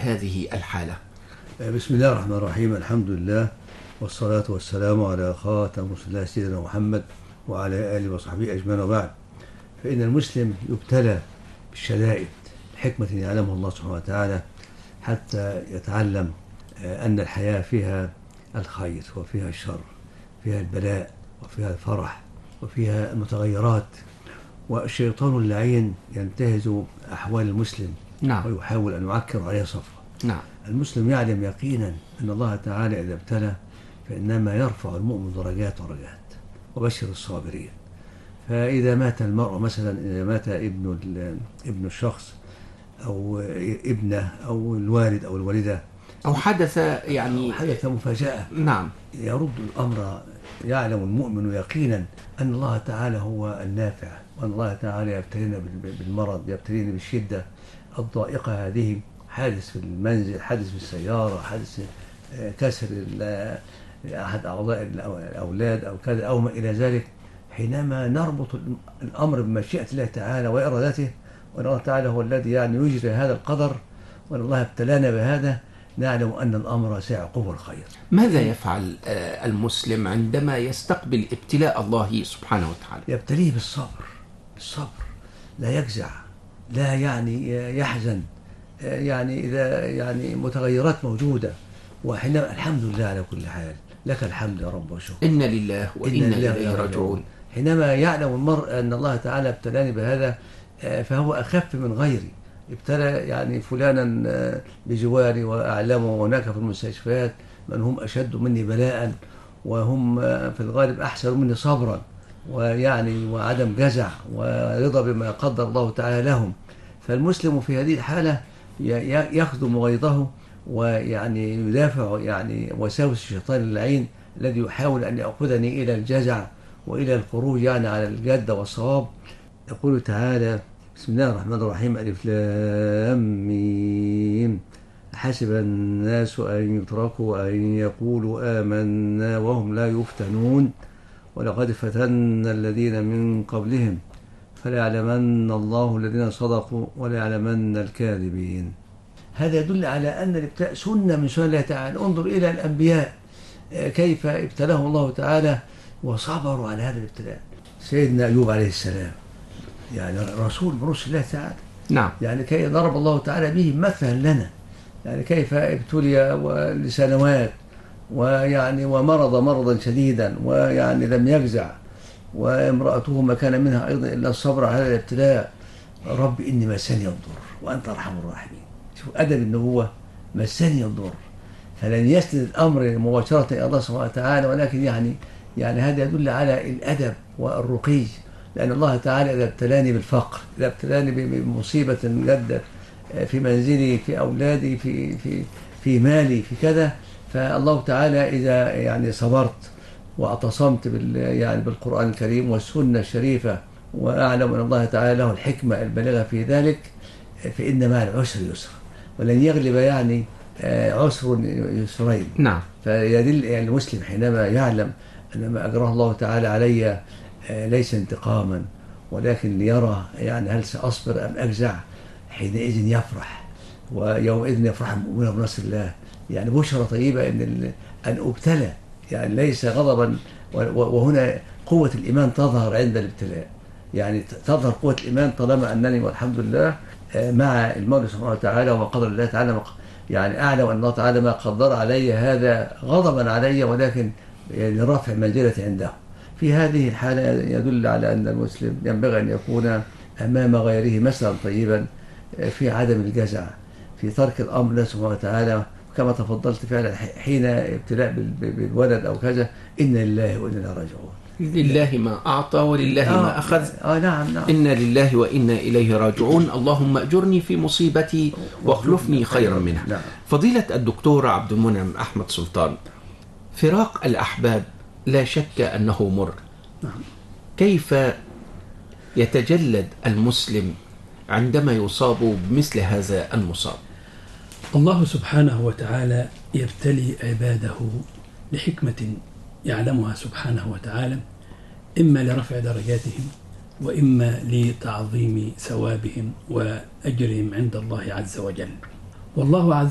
هذه الحالة؟ بسم الله الرحمن الرحيم. الحمد لله والصلاة والسلام على خاتم رسول الله سيدنا محمد وعلى آله وصحبه أجمعين، وبعد. فإن المسلم يبتلى بالشدائد حكمة يعلمها الله سبحانه وتعالى حتى يتعلم أن الحياة فيها الخير وفيها الشر، فيها البلاء وفيها الفرح وفيها المتغيرات. والشيطان اللعين ينتهز أحوال المسلم نعم. ويحاول أن يعكر عليه صفه. نعم. المسلم يعلم يقينا أن الله تعالى إذا ابتلى فإنما يرفع المؤمن درجات ورجات، وبشر الصابرين. فإذا مات المرء مثلا، إذا مات ابن الشخص أو ابنه أو الوالد أو الوالدة، أو حدث مفاجأة، نعم، يرد الأمر. يعلم المؤمن يقينا أن الله تعالى هو النافع، وأن الله تعالى يبتلينا بالمرض، يبتلينا بالشدة الضائقة هذه، حادث في المنزل، حادث في السيارة، حادث كسر أحد أعضاء الأولاد أو كذا أو ما إلى ذلك. حينما نربط الأمر بمشيئة الله تعالى وإرادته، وأن الله تعالى هو الذي يجري هذا القدر، وأن الله ابتلانا بهذا، نعلم أن الأمر سيعقبه الخير. ماذا يفعل المسلم عندما يستقبل ابتلاء الله سبحانه وتعالى؟ يبتليه بالصبر، لا يجزع، لا يحزن، إذا متغيرات موجودة، وحينما الحمد لله على كل حال، لك الحمد يا رب والشكر، إن لله وإنا إليه راجعون. حينما يعلم المرء أن الله تعالى ابتلاني بهذا فهو أخف من غيري. ابتلى فلانا بجواري وأعلمه، وهناك في المستشفيات من هم أشد مني بلاء، وهم في الغالب أحسن مني صبرا وعدم جزع ورضا بما قدر الله تعالى لهم. فالمسلم في هذه الحالة يخدم غيظه ويدافع وساوس الشيطان اللعين الذي يحاول أن يأخذني إلى الجزع وإلى الخروج على الجادة والصواب. يقول تعالى: بسم الله الرحمن الرحيم، ألف لام ميم، حسب الناس أن يتركوا أن يقولوا آمنا وهم لا يفتنون، ولقد فتنا الذين من قبلهم فليعلمن الله الذين صدقوا وليعلمن الكاذبين. هذا يدل على أن الابتلاء سنة من سنن الله تعالى. انظر إلى الأنبياء كيف ابتلاهم الله تعالى وصبروا على هذا الابتلاء. سيدنا أيوب عليه السلام رسول من رسل الله تعالى. نعم. كي ضرب الله تعالى به مثلا لنا، كيف ابتلي لسنوات ومرض مرضا شديدا لم يجزع، وامرأته ما كان منها أيضا إلا الصبر على هذا الابتلاء. رب إني مسني الضر وأنت أرحم الراحمين. شوف أدب النبوة، مسني الضر، فلن يسند الأمر مباشرة إلى الله سبحانه وتعالى، ولكن هذا يدل على الأدب والرقي. لأن الله تعالى إذا ابتلاني بالفقر، إذا ابتلاني بمصيبة جدت في منزلي، في أولادي، في مالي، في كذا، فالله تعالى إذا صبرت واعتصمت بالقرآن الكريم والسنة الشريفة، وأعلم أن الله تعالى له الحكمة البالغة في ذلك، فإن مع العسر يسر، ولن يغلب عسر يسرين. نعم. فيدل المسلم حينما يعلم أن ما أجراه الله تعالى علي ليس انتقاما، ولكن ليرى هل سأصبر أم أجزع، حينئذ يفرح، ويومئذ يفرح المؤمن بنصر الله. بشرى طيبة أن أبتلى، ليس غضبا. وهنا قوة الإيمان تظهر عند الابتلاء، تظهر قوة الإيمان طالما أنني والحمد لله مع المولى سبحانه وتعالى وقدر الله تعالى. أعلم أن الله تعالى ما قدر علي هذا غضبا علي، ولكن لرفع منزلتي عنده. في هذه الحالة يدل على أن المسلم ينبغي أن يكون أمام غيره مثلا طيبا في عدم الجزع، في ترك الأمر لله سبحانه وتعالى، كما تفضلت فعلا حين ابتلاء بالولد أو كذا: إن لله وإنا إليه راجعون. لله ما أعطى ولله ما أخذ. نعم. إن لله وإنا إليه راجعون. اللهم أجرني في مصيبتي واخلفني خيرا منها. نعم. فضيلة الدكتور عبد المنعم أحمد سلطان، فراق الأحباب لا شك أنه مر. نعم. كيف يتجلد المسلم عندما يصاب بمثل هذا المصاب؟ الله سبحانه وتعالى يبتلي عباده لحكمة يعلمها سبحانه وتعالى، إما لرفع درجاتهم، وإما لتعظيم ثوابهم وأجرهم عند الله عز وجل. والله عز